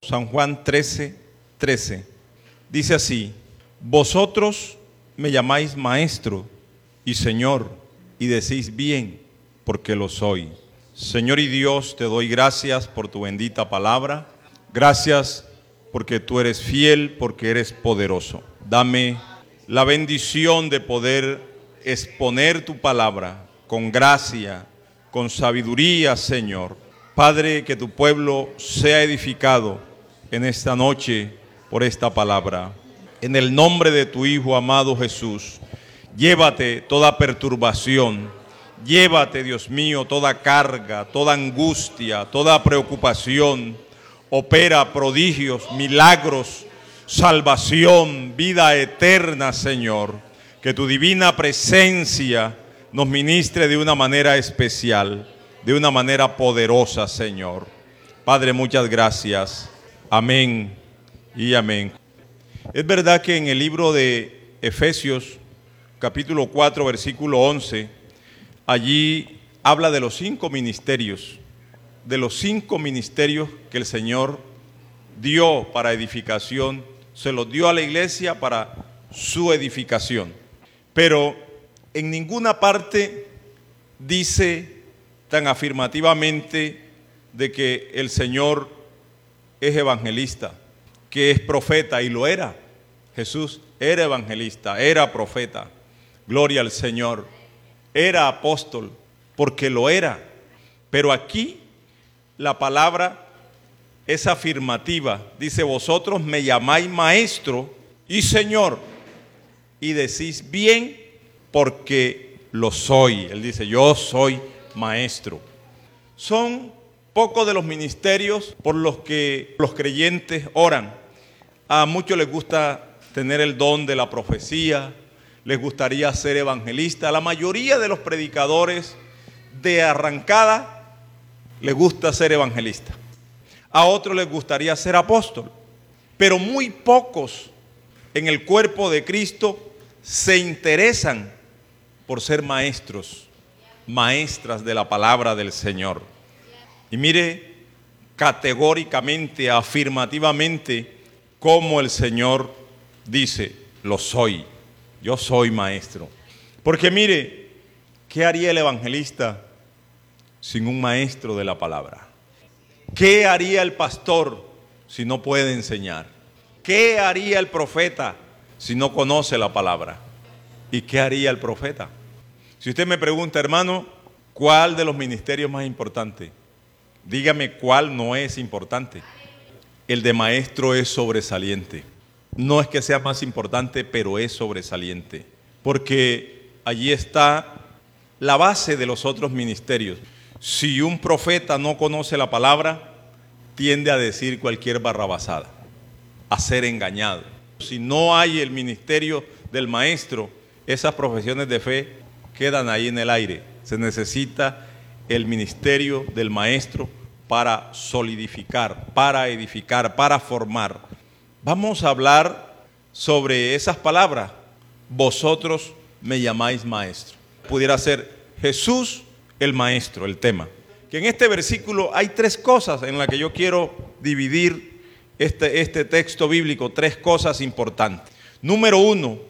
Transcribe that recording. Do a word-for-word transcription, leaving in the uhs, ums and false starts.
San Juan trece, trece. Dice así: vosotros me llamáis maestro y Señor, y decís bien, porque lo soy. Señor y Dios, te doy gracias por tu bendita palabra. Gracias porque tú eres fiel, porque eres poderoso. Dame la bendición de poder exponer tu palabra con gracia, con sabiduría, Señor. Padre, que tu pueblo sea edificado en esta noche por esta palabra. En el nombre de tu Hijo amado Jesús, llévate toda perturbación, llévate, Dios mío, toda carga, toda angustia, toda preocupación. Opera prodigios, milagros, salvación, vida eterna, Señor. Que tu divina presencia nos ministre de una manera especial, de una manera poderosa, Señor. Padre, muchas gracias. Amén y amén. Es verdad que en el libro de Efesios, capítulo cuatro, versículo once, allí habla de los cinco ministerios, de los cinco ministerios que el Señor dio para edificación, se los dio a la iglesia para su edificación. Pero en ninguna parte dice tan afirmativamente de que el Señor es evangelista, que es profeta, y lo era. Jesús era evangelista, era profeta, gloria al Señor. Era apóstol, porque lo era. Pero aquí la palabra es afirmativa. Dice: vosotros me llamáis maestro y Señor, y decís bien, porque lo soy. Él dice: yo soy maestro. Son pocos de los ministerios por los que los creyentes oran. A muchos les gusta tener el don de la profecía, les gustaría ser evangelista. A la mayoría de los predicadores de arrancada les gusta ser evangelista. A otros les gustaría ser apóstol. Pero muy pocos en el cuerpo de Cristo se interesan por ser maestros, maestras de la palabra del Señor. Y mire categóricamente, afirmativamente, cómo el Señor dice: lo soy, yo soy maestro. Porque mire, ¿qué haría el evangelista sin un maestro de la palabra? ¿Qué haría el pastor si no puede enseñar? ¿Qué haría el profeta si no conoce la palabra? ¿Y qué haría el profeta? Si usted me pregunta, hermano, ¿cuál de los ministerios más importantes? Dígame cuál no es importante. El de maestro es sobresaliente. No es que sea más importante, pero es sobresaliente. Porque allí está la base de los otros ministerios. Si un profeta no conoce la palabra, tiende a decir cualquier barrabasada, a ser engañado. Si no hay el ministerio del maestro, esas profesiones de fe quedan ahí en el aire. Se necesita el ministerio del maestro para solidificar, para edificar, para formar. Vamos a hablar sobre esas palabras. Vosotros me llamáis maestro. Pudiera ser Jesús el maestro, el tema. Que en este versículo hay tres cosas en las que yo quiero dividir este, este texto bíblico, tres cosas importantes. Número uno,